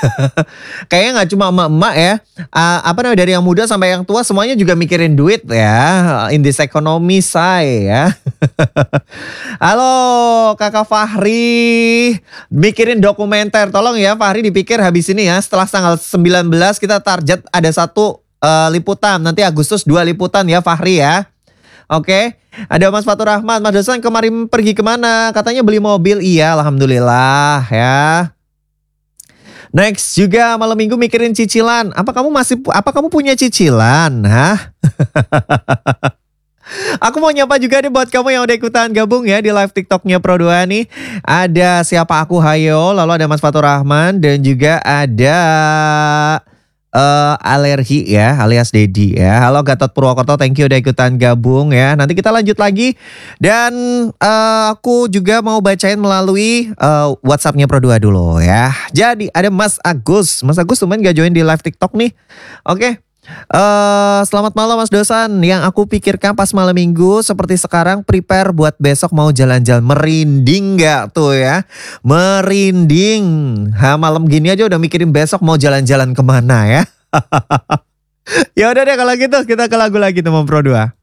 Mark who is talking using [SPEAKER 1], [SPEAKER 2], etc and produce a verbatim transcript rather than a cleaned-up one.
[SPEAKER 1] Kayaknya nggak cuma emak-emak ya, eee, apa namanya, dari yang muda sampai yang tua semuanya juga mikirin duit ya, in this economy say ya. Halo Kakak Fahri, mikirin dokumenter, tolong ya Fahri dipikir habis ini ya, setelah tanggal sembilan belas kita target ada satu, eee, liputan, nanti Agustus dua liputan ya Fahri ya. Oke, ada Mas Fatur Rahman, "Mas Dosan kemarin pergi kemana? Katanya beli mobil." Iya, alhamdulillah ya. Next juga malam minggu mikirin cicilan, apa kamu masih apa kamu punya cicilan? Hah? Aku mau nyapa juga nih buat kamu yang udah ikutan gabung ya di live TikTok-nya Pro dua nih. Ada siapa aku Hayo, lalu ada Mas Fatur Rahman dan juga ada, eee, Alergi ya alias Dedi ya. Halo Gatot Purwokerto, thank you udah ikutan gabung ya. Nanti kita lanjut lagi dan, eee, aku juga mau bacain melalui, eee, WhatsApp-nya Pro dua dulu ya. Jadi ada Mas Agus, Mas Agus tumben gak join di live TikTok nih. Oke. Eee, "Selamat malam Mas Dosan, yang aku pikirkan pas malam minggu seperti sekarang prepare buat besok mau jalan-jalan." Merinding nggak tuh ya? Merinding. Ha, malam gini aja udah mikirin besok mau jalan-jalan kemana ya. Ya udah deh kalau gitu kita ke lagu lagi teman Pro dua.